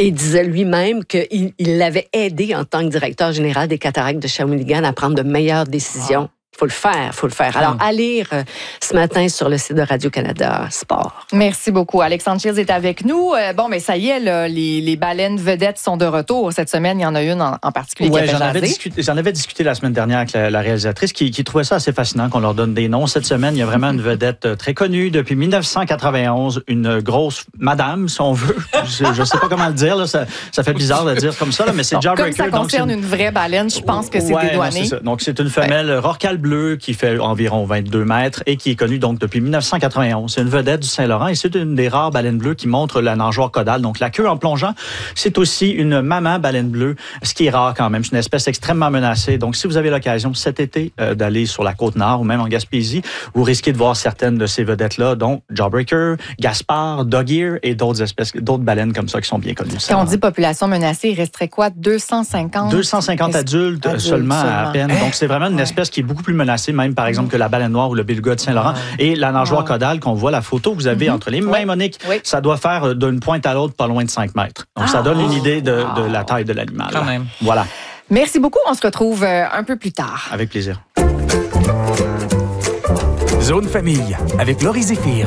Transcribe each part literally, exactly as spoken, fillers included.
Et il disait lui-même qu'il il l'avait aidé en tant que directeur général des cataractes de Shawinigan à prendre de meilleures décisions. Il faut le faire, il faut le faire. Alors, à lire euh, ce matin sur le site de Radio-Canada Sport. Merci beaucoup. Alexandre Shields est avec nous. Euh, bon, mais ça y est, là, les, les baleines vedettes sont de retour. Cette semaine, il y en a une en, en particulier ouais, qui a fait j'en avais, jaser. discuté, j'en avais discuté la semaine dernière avec la, la réalisatrice qui, qui trouvait ça assez fascinant qu'on leur donne des noms. Cette semaine, il y a vraiment une vedette très connue depuis dix-neuf cent quatre-vingt-onze, une grosse madame, si on veut. Je ne sais pas comment le dire, là. Ça, ça fait bizarre de dire comme ça, là, mais c'est Jawbreaker. Comme ça concerne donc, une vraie baleine, je pense que c'est ouais, dédouané. Non, c'est ça. Donc, c'est une femelle ouais. rorqual bleue qui fait environ vingt-deux mètres et qui est connue donc depuis dix-neuf cent quatre-vingt-onze. C'est une vedette du Saint-Laurent et c'est une des rares baleines bleues qui montre la nageoire caudale, donc la queue en plongeant. C'est aussi une maman baleine bleue, ce qui est rare quand même. C'est une espèce extrêmement menacée. Donc, si vous avez l'occasion cet été euh, d'aller sur la Côte-Nord ou même en Gaspésie, vous risquez de voir certaines de ces vedettes-là, dont Jawbreaker, Gaspard, Dog-ear et d'autres espèces, d'autres baleines comme ça qui sont bien connues. Quand on dit population menacée, il resterait quoi? deux cent cinquante? deux cent cinquante adultes, adultes seulement, seulement à peine. Hein? Donc, c'est vraiment une ouais. espèce qui est beaucoup plus menacée, même par exemple que la baleine noire ou le beluga de Saint-Laurent. Ah. Et la nageoire ah. caudale qu'on voit, la photo que vous avez mm-hmm. entre les mains, oui. Monique, oui. ça doit faire d'une pointe à l'autre pas loin de cinq mètres. Donc, ah. ça donne une idée de, de la taille de l'animal. Quand même. Voilà. Merci beaucoup. On se retrouve un peu plus tard. Avec plaisir. Zone Famille, avec Laurie Zéphir.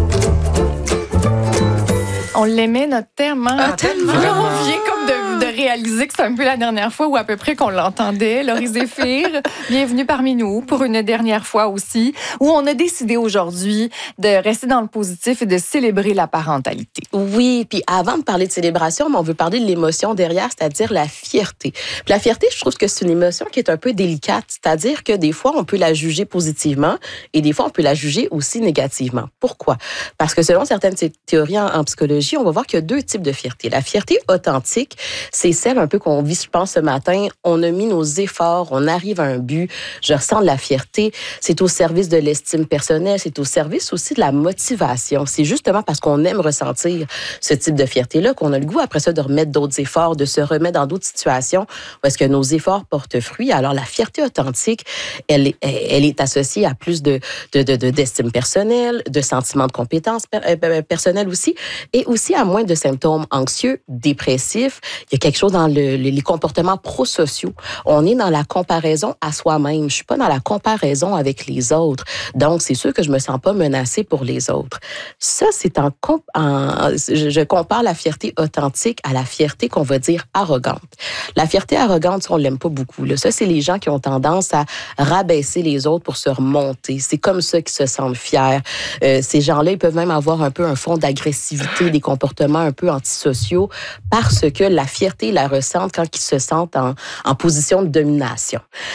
On l'aimait, notre thème. Hein? Ah, tellement! On vient comme de, de réaliser que c'est un peu la dernière fois ou à peu près qu'on l'entendait. Laurie Zéphir, bienvenue parmi nous pour une dernière fois aussi, où on a décidé aujourd'hui de rester dans le positif et de célébrer la parentalité. Oui, puis avant de parler de célébration, on veut parler de l'émotion derrière, c'est-à-dire la fierté. Puis la fierté, je trouve que c'est une émotion qui est un peu délicate, c'est-à-dire que des fois, on peut la juger positivement et des fois, on peut la juger aussi négativement. Pourquoi? Parce que selon certaines théories en, en psychologie, on va voir qu'il y a deux types de fierté. La fierté authentique, c'est celle un peu qu'on vit, je pense, ce matin. On a mis nos efforts, on arrive à un but, je ressens de la fierté. C'est au service de l'estime personnelle, c'est au service aussi de la motivation. C'est justement parce qu'on aime ressentir ce type de fierté-là qu'on a le goût, après ça, de remettre d'autres efforts, de se remettre dans d'autres situations où est-ce que nos efforts portent fruit. Alors, la fierté authentique, elle est, elle est associée à plus de, de, de, de, d'estime personnelle, de sentiments de compétence personnelle aussi, et aussi à moins de symptômes anxieux, dépressifs. Il y a quelque chose dans le, les comportements prosociaux. On est dans la comparaison à soi-même. Je suis pas dans la comparaison avec les autres. Donc, c'est sûr que je me sens pas menacée pour les autres. Ça, c'est en, en je, je compare la fierté authentique à la fierté qu'on va dire arrogante. La fierté arrogante, ça, on l'aime pas beaucoup. Là. Ça, c'est les gens qui ont tendance à rabaisser les autres pour se remonter. C'est comme ça qu'ils se sentent fiers. Euh, ces gens-là, ils peuvent même avoir un peu un fond d'agressivité, des comportements un peu antisociaux parce que la fierté, ils la ressentent quand ils se sentent en, en position de domination.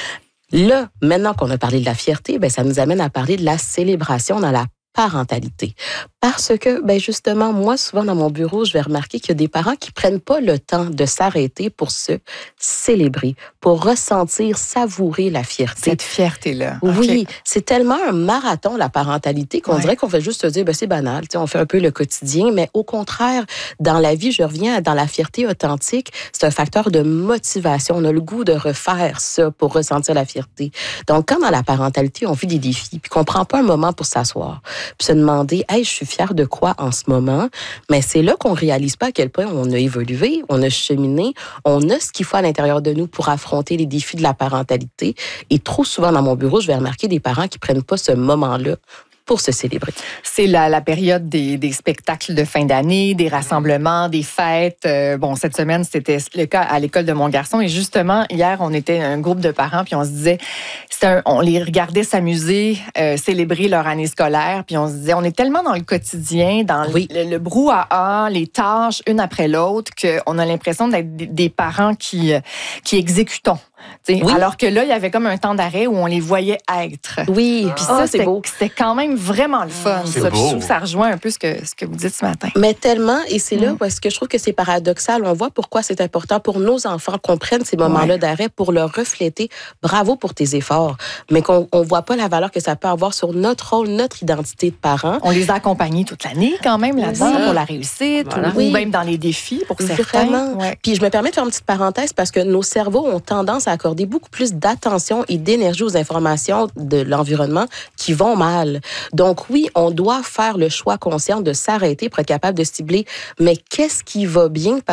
Là, maintenant qu'on a parlé de la fierté, ben ça nous amène à parler de la célébration dans la parentalité. Parce que, ben justement, moi, souvent dans mon bureau, je vais remarquer qu'il y a des parents qui prennent pas le temps de s'arrêter pour se célébrer, pour ressentir, savourer la fierté. Cette fierté-là. Oui, okay. C'est tellement un marathon, la parentalité, qu'on ouais. dirait qu'on fait juste se dire, ben c'est banal, on fait un peu le quotidien, mais au contraire, dans la vie, je reviens dans la fierté authentique, c'est un facteur de motivation. On a le goût de refaire ça pour ressentir la fierté. Donc, quand dans la parentalité, on vit des défis, puis qu'on prend pas un moment pour s'asseoir, puis se demander, hey, je suis fière de quoi en ce moment? Mais c'est là qu'on réalise pas à quel point on a évolué, on a cheminé, on a ce qu'il faut à l'intérieur de nous pour affronter les défis de la parentalité. Et trop souvent dans mon bureau, je vais remarquer des parents qui prennent pas ce moment-là pour se célébrer. C'est la, la période des, des spectacles de fin d'année, des rassemblements, des fêtes. Euh, bon, cette semaine, c'était le cas à l'école de mon garçon. Et justement, hier, on était un groupe de parents, puis on se disait, c'est un, on les regardait s'amuser, euh, célébrer leur année scolaire, puis on se disait, on est tellement dans le quotidien, dans oui. le, le brouhaha, les tâches, une après l'autre, qu'on a l'impression d'être des, des parents qui, qui exécutons. Oui. Alors que là, il y avait comme un temps d'arrêt où on les voyait être. Oui, puis ça, oh, c'est beau. C'était quand même vraiment le fun. C'est ça. beau. Je trouve que ça rejoint un peu ce que, ce que vous dites ce matin. Mais tellement, et c'est là parce que je trouve que c'est paradoxal. On voit pourquoi c'est important pour nos enfants qu'on prenne ces moments-là ouais. d'arrêt pour leur refléter. Bravo pour tes efforts. Mais qu'on ne voit pas la valeur que ça peut avoir sur notre rôle, notre identité de parents. On les a accompagnés toute l'année quand même là-dedans oui. pour la réussite voilà. ou oui. même dans les défis pour certains. Vraiment. Ouais. Puis je me permets de faire une petite parenthèse parce que nos cerveaux ont tendance à accorder beaucoup plus d'attention et d'énergie aux informations de l'environnement qui vont mal. Donc oui, on doit faire le choix conscient de s'arrêter pour être capable de cibler, mais qu'est-ce qui va bien?